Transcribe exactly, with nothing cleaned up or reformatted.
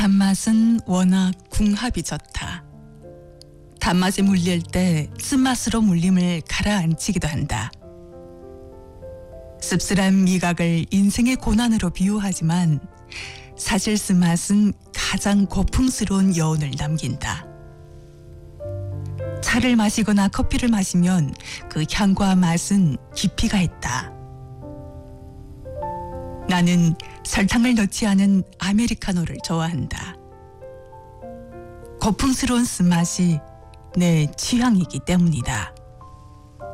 단맛은 워낙 궁합이 좋다. 단맛에 물릴 때 쓴맛으로 물림을 가라앉히기도 한다. 씁쓸한 미각을 인생의 고난으로 비유하지만 사실 쓴맛은 가장 고풍스러운 여운을 남긴다. 차를 마시거나 커피를 마시면 그 향과 맛은 깊이가 있다. 나는 설탕을 넣지 않은 아메리카노를 좋아한다. 고풍스러운 쓴맛이 내 취향이기 때문이다.